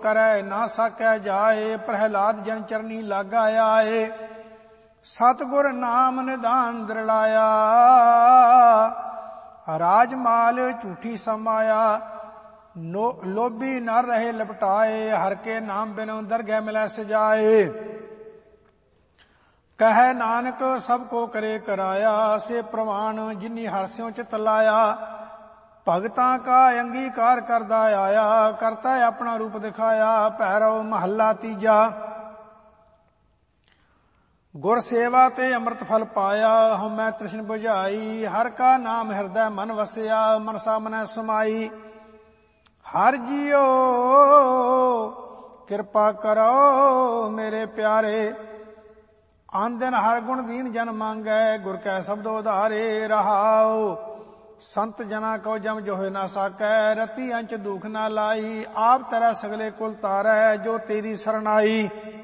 ਕਰੈ ਨਾ ਸਾਕੈ ਜਾਏ, ਪ੍ਰਹਿਲਾਦ ਜਨ ਚਰਨੀ ਲਾਗਾ ਆਏ। ਸਤਿਗੁਰ ਨਾਮ ਨਿਧਾਨ ਦ੍ਰਿੜਾਇਆ, ਰਾਜ ਮਾਲ ਝੂਠੀ ਸਮਾਇਆ। ਲੋਭੀ ਨਰ ਰਹੇ ਲਪਟਾਏ, ਹਰ ਕੇ ਨਾਮ ਬਿਨੁ ਦਰਗਹਿ ਮਿਲੈ ਸਜਾਏ। ਕਹੈ ਨਾਨਕ ਸਭ ਕੋ ਕਰੇ ਕਰਾਇਆ, ਸੇ ਪ੍ਰਵਾਨ ਜਿਨੀ ਹਰਿ ਸਿਉ ਚਿਤ ਲਾਇਆ। ਭਗਤਾਂ ਕਾ ਅੰਗੀਕਾਰ ਕਰਦਾ ਆਇਆ, ਕਰਤਾ ਆਪਣਾ ਰੂਪ ਦਿਖਾਇਆ। ਭੈਰਵ ਮਹੱਲਾ ਤੀਜਾ। ਗੁਰ ਸੇਵਾ ਤੇ ਅੰਮ੍ਰਿਤ ਫਲ ਪਾਇਆ, ਹਉਮੈ ਤ੍ਰਿਸ਼ਨ ਬੁਝਾਈ। ਹਰ ਕਾ ਨਾਮ ਹਿਰਦੈ ਮਨ ਵਸਿਆ, ਮਨਸਾ ਮਨੈ ਸਮਾਈ। ਹਰਿ ਜੀਓ ਕਿਰਪਾ ਕਰੋ ਮੇਰੇ ਪਿਆਰੇ, ਆਨ ਦਿਨ ਹਰ ਗੁਣ ਦੀਨ ਜਨ ਮੰਗੈ। ਗੁਰ ਕੈ ਸ਼ਬਦ ਉਧਾਰੇ ਰਹਾਉ, ਸੰਤ ਜਨਾ ਕਉ ਜਮ ਜੋ ਹੋਇ ਨਾ ਸਾਕੈ। ਰਤੀ ਅੰਚ ਦੁਖ ਨਾ ਲਾਈ, ਆਪ ਤਰੈ ਸਗਲੇ ਕੁਲ ਤਾਰੈ, ਜੋ ਤੇਰੀ ਸਰਨਾਈ।